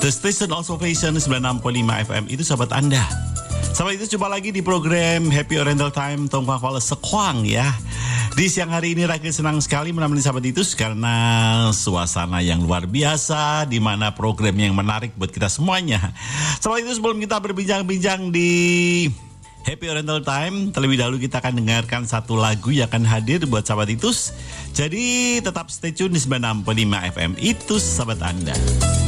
The Station Also Fashion 96.5 FM itu sahabat Anda. Sahabat itu coba lagi di program Happy Oriental Time Tongkang Fala Sekwang ya. Di siang hari ini Rakyat senang sekali menemani sahabat itu karena suasana yang luar biasa, di mana program yang menarik buat kita semuanya. Sahabat itu sebelum kita berbincang-bincang di Happy Oriental Time, terlebih dahulu kita akan dengarkan satu lagu yang akan hadir buat sahabat Itus. Jadi tetap stay tune di 96.5 FM Itus sahabat Anda.